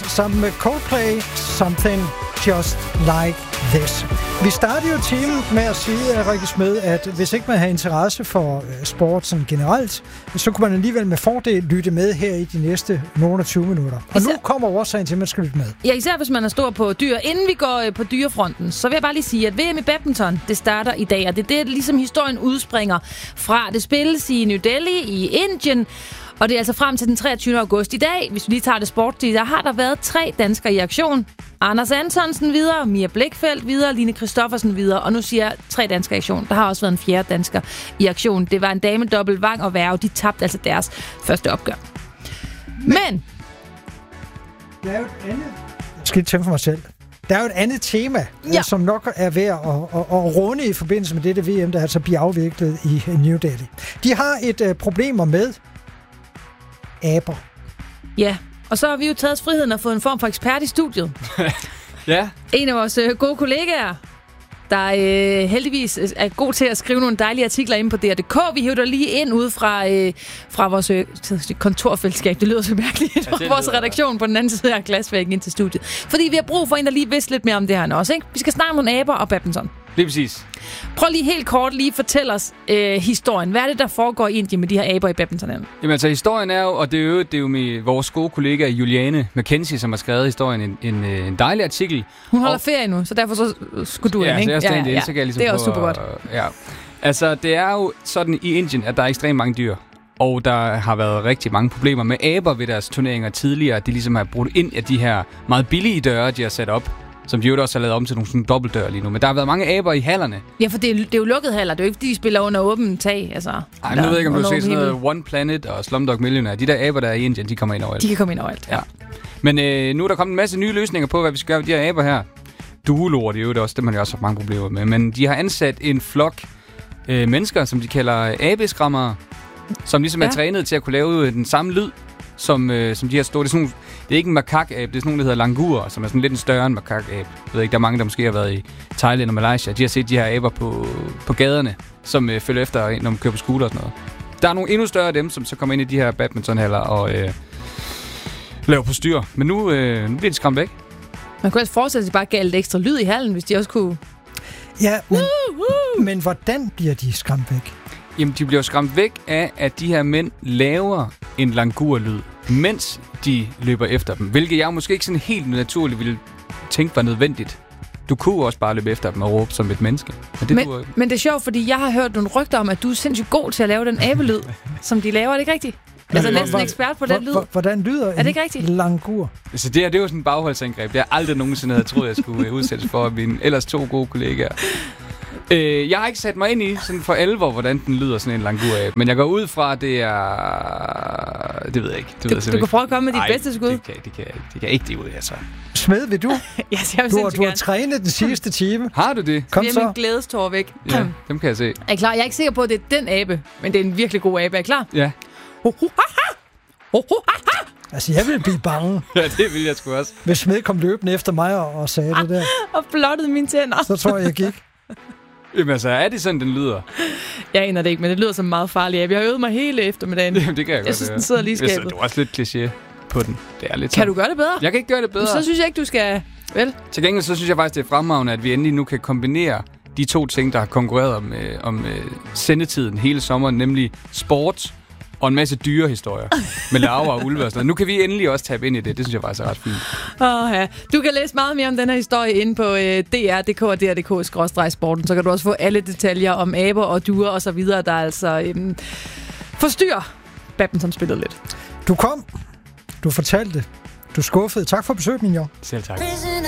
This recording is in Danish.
sammen med Coldplay, Something Just Like This. Vi startede jo timen med at sige, Rikke Smed, at hvis ikke man har interesse for sport sådan generelt, så kunne man alligevel med fordel lytte med her i de næste nogle 20 minutter. Og nu kommer årsagen til, at man skal lytte med. Ja, især hvis man er stor på dyr. Inden vi går på dyrefronten, så vil jeg bare lige sige, at VM i badminton, det starter i dag, og det er det, ligesom historien udspringer fra. Det spilles i New Delhi i Indien, og det er altså frem til den 23. august i dag. Hvis vi lige tager det sportslige, der har der været 3 danskere i aktion. Anders Antonsen videre, Mia Blækfeldt videre, Line Kristoffersen videre, og nu siger jeg 3 danskere i aktion. Der har også været en 4. dansker i aktion. Det var en dame dobbelt Vang og Værge. De tabte altså deres første opgør. Men der er jo et andet... Jeg skal tænke for mig selv. Der er jo et andet tema, som nok er værd at runde i forbindelse med dette VM, der altså bliver afviklet i New Delhi. De har et problemer med aber. Ja, og så har vi jo taget friheden og fået en form for ekspert i studiet. Ja. En af vores gode kollegaer, der heldigvis er god til at skrive nogle dejlige artikler inde på DR.dk. Vi hævder lige ind ude fra vores kontorfællesskab. Det lyder så mærkeligt. Ja, vores redaktion på den anden side af glasvæggen ind til studiet. Fordi vi har brug for en, der lige vidste lidt mere om det her også, ikke? Vi skal snakke om nogle aber og badminton. Det er præcis. Prøv lige helt kort lige fortælle os historien. Hvad er det, der foregår i Indien med de her aber i badminton? Jamen altså, historien er jo, og det er jo med vores gode kollega Juliane McKenzie, som har skrevet historien en dejlig artikel. Hun holder ferie nu, så derfor så skulle du ind, ikke? Ja, så jeg så kan jeg ligesom det er også super godt. Ja. Altså, det er jo sådan i Indien, at der er ekstremt mange dyr. Og der har været rigtig mange problemer med aber ved deres turneringer tidligere. De ligesom har brudt ind af de her meget billige døre, de har sat op, som de jo også har lavet om til nogle sådan dobbeltdøre lige nu. Men der har været mange aber i hallerne. Ja, for det er jo lukket haller. Det er jo ikke, fordi de spiller under åben tag. Altså, ej, nu ved jeg ikke, om du har set sådan noget One Planet og Slumdog Millionaire. De der aber, der er i Indien, de kommer ind overalt. De kan komme ind overalt, ja. Men nu er der kommet en masse nye løsninger på, hvad vi skal gøre med de her aber her. Duoloer, det er jo også det, man jo også har mange problemer med. Men de har ansat en flok mennesker, som de kalder abeskræmmere, som ligesom er trænet til at kunne lave den samme lyd, som de her store. Det er ikke en makak-abe, det er sådan nogle, der hedder langur, som er sådan lidt en større end makak-abe. Jeg ved ikke, der er mange, der måske har været i Thailand og Malaysia. De har set de her aber på gaderne, som følger efter, når man kører på scooter og sådan noget. Der er nogle endnu større af dem, som så kommer ind i de her badmintonhaller og laver på styr. Men nu bliver de skræmt væk. Man kunne også forestille sig bare gav lidt ekstra lyd i hallen, hvis de også kunne... Ja, men hvordan bliver de skræmt væk? Jamen, de bliver skræmt væk af, at de her mænd laver en langur-lyd, mens de løber efter dem. Hvilket jeg måske ikke sådan helt naturligt ville tænke var nødvendigt. Du kunne også bare løbe efter dem og råbe som et menneske. Men det er sjovt, fordi jeg har hørt nogle rygter om, at du er sindssygt god til at lave den abelyd, som de laver. Er det ikke rigtigt? Altså næsten ekspert på den lyd. Hvordan lyder en langur? Altså det er jo sådan et bagholdsangreb. Det har aldrig nogensinde havde troet, jeg skulle udsættes for af mine ellers 2 gode kollegaer. Jeg har ikke sat mig ind i sådan for alvor, hvordan den lyder sådan en langur af. Men jeg går ud fra, at det er... Det ved jeg ikke. Du kan prøve at komme med dit bedste skud. Det kan ikke det ud, altså. Smed, vil du? Du har trænet den sidste time. Har du det? Kom så. Min glædestår væk. Ja, dem kan jeg se. Er I klar? Jeg er ikke sikker på, at det er den abe, men det er en virkelig god abe. Er I klar? Ja. Altså, jeg ville blive bange. Ja, det ville jeg sgu også. Hvis Smed kom løbende efter mig og sagde det der. Og blottede mine tænder. Så tror jeg gik. Jamen altså, er det sådan, den lyder? Jeg aner det ikke, men det lyder som meget farligt. Jeg har øvet mig hele eftermiddagen. Jamen, det kan jeg godt. Jeg synes, den sidder lige i skabet. Du er også lidt kliché på den. Det er lidt kan du gøre det bedre? Jeg kan ikke gøre det bedre. Så synes jeg ikke, du skal... Vel? Til gengæld, så synes jeg faktisk, det er fremragende, at vi endelig nu kan kombinere de 2 ting, der har konkurreret om sendetiden hele sommeren, nemlig sport og en masse dyrehistorier med larver og ulve og sådan noget. Nu kan vi endelig også tabe ind i det. Det synes jeg faktisk er ret fint. Ja. Du kan læse meget mere om den her historie inde på DR.dk og DR.dk/sporten. Så kan du også få alle detaljer om aber og duer og så videre, der altså forstyrrer badmintonspillet lidt. Du kom. Du fortalte. Du skuffede. Tak for besøget, Mignon. Selv tak.